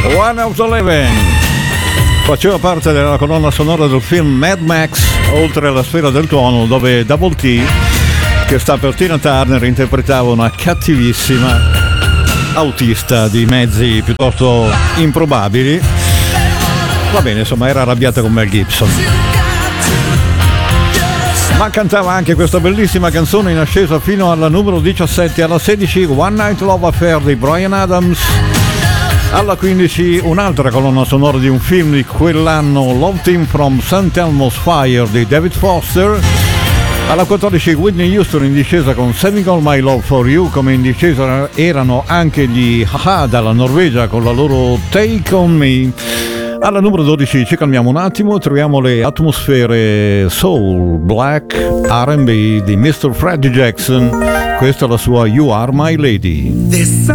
One Out of Eleven faceva parte della colonna sonora del film Mad Max, oltre alla sfera del tuono, dove Double T, che sta per Tina Turner, interpretava una cattivissima autista di mezzi piuttosto improbabili. Va bene, insomma, era arrabbiata con Mel Gibson, ma cantava anche questa bellissima canzone in ascesa fino alla numero 17. Alla 16 One Night Love Affair di Bryan Adams. Alla 15 un'altra colonna sonora di un film di quell'anno, Love Team from St. Elmo's Fire di David Foster. Alla 14 Whitney Houston in discesa con Saving All My Love For You. Come in discesa erano anche gli A-ha dalla Norvegia con la loro Take On Me. Alla numero 12 ci calmiamo un attimo, troviamo le atmosfere soul, black, R&B di Mr. Freddie Jackson. Questa è la sua You Are My Lady.